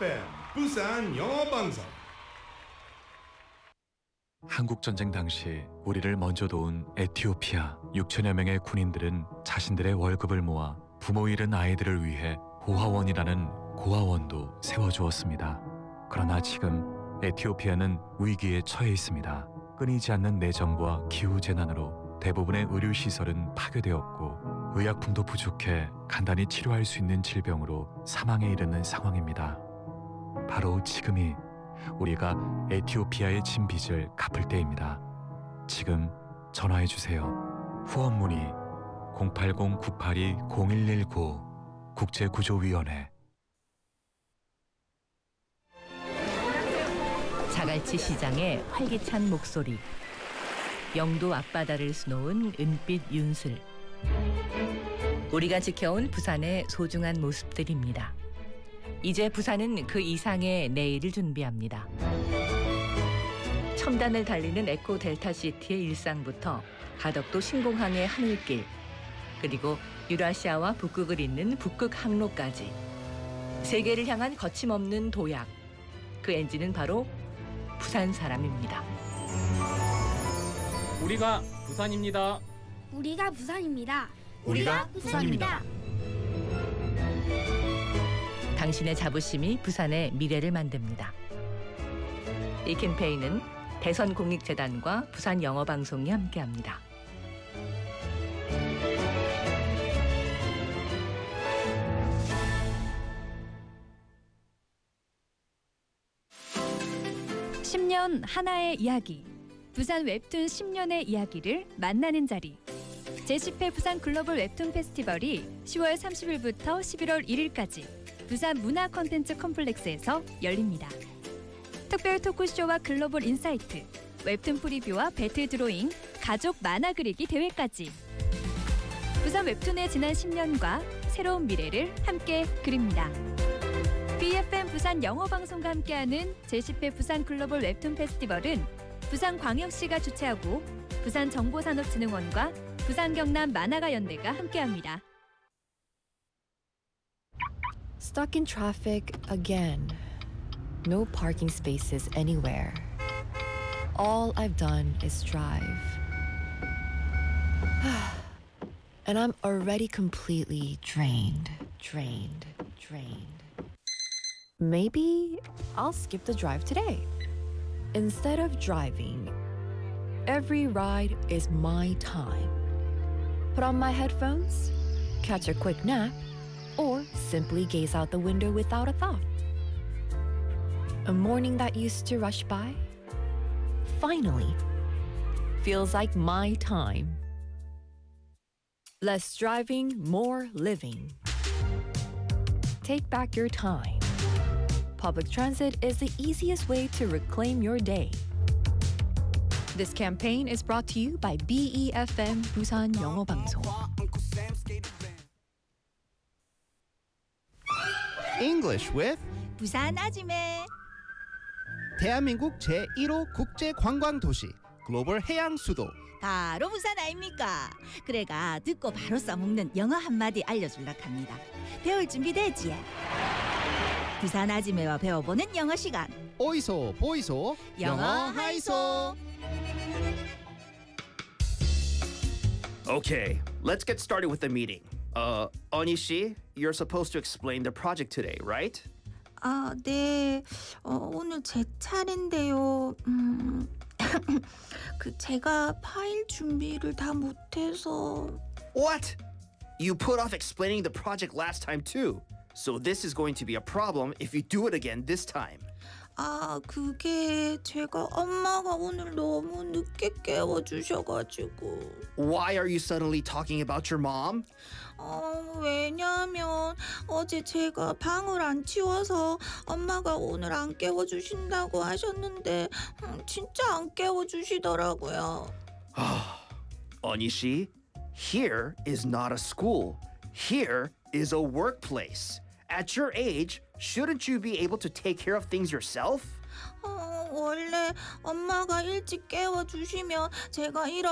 BFM 부산 영어 방송. 한국 전쟁 당시 우리를 먼저 도운 에티오피아 6천여 명의 군인들은 자신들의 월급을 모아 부모 잃은 아이들을 위해 고아원이라는 고아원도 세워주었습니다. 그러나 지금 에티오피아는 위기에 처해 있습니다. 끊이지 않는 내전과 기후재난으로 대부분의 의료시설은 파괴되었고 의약품도 부족해 간단히 치료할 수 있는 질병으로 사망에 이르는 상황입니다. 바로 지금이 우리가 에티오피아에 진 빚을 갚을 때입니다. 지금 전화해주세요. 후원 문의 080-982-0119 국제구조위원회. 자갈치 시장의 활기찬 목소리, 영도 앞바다를 수놓은 은빛 윤슬, 우리가 지켜온 부산의 소중한 모습들입니다. 이제 부산은 그 이상의 내일을 준비합니다. 첨단을 달리는 에코 델타시티의 일상부터 가덕도 신공항의 하늘길, 그리고 유라시아와 북극을 잇는 북극 항로까지 세계를 향한 거침없는 도약, 그 엔진은 바로 부산 사람입니다. 우리가 부산입니다. 우리가 부산입니다. 우리가 부산입니다. 당신의 자부심이 부산의 미래를 만듭니다. 이 캠페인은 대선공익재단과 부산영어방송이 함께합니다. (10년) 하나의 이야기, 부산 웹툰 10년의 이야기를 만나는 자리, 제10회 부산 글로벌 웹툰 페스티벌이 10월 30일부터 11월 1일까지 부산 문화 콘텐츠 컴플렉스에서 열립니다. 특별 토크쇼와 글로벌 인사이트, 웹툰 프리뷰와 배틀 드로잉, 가족 만화 그리기 대회까지 부산 웹툰의 지난 10년과 새로운 미래를 함께 그립니다. BFM 부산 영어방송과 함께하는 제10회 부산 글로벌 웹툰 페스티벌은 부산광역시가 주최하고 부산정보산업진흥원과 부산경남 만화가 연대가 함께합니다. Stuck in traffic again. No parking spaces anywhere. All I've done is drive. And I'm already completely drained. Maybe I'll skip the drive today. Instead of driving, every ride is my time. Put on my headphones, catch a quick nap, or simply gaze out the window without a thought. A morning that used to rush by finally feels like my time. Less driving, more living. Take back your time. Public transit is the easiest way to reclaim your day. This campaign is brought to you by BEFM 부산 영어 방송. English with 부산 아지매. 대한민국 제1호 국제관광도시 글로벌 해양 수도 바로 부산 아닙니까? 그래가 듣고 바로 써먹는 영어 한마디 알려줄락 합니다. 배울 준비 되지? 부산 아지매와 배워보는 영어 시간. 오이소 보이소 영어 하이소. Okay, let's get started with the meeting. Onishi, you're supposed to explain the project today, right? 아, 네. 오늘 제 차례인데요. 제가 파일 준비를 다 못해서. What? You put off explaining the project last time too. So this is going to be a problem if you do it again this time. 아, 그게 제가 엄마가 오늘 너무 늦게 깨워주셔가지고. Why are you suddenly talking about your mom? 왜냐면 어제 제가 방을 안 치워서 엄마가 오늘 안 깨워주신다고 하셨는데 진짜 안 깨워주시더라고요. Onishi, here is not a school. Here is a workplace. At your age, shouldn't you be able to take care of things yourself? 원래 엄마가 일찍 깨워주시면 제가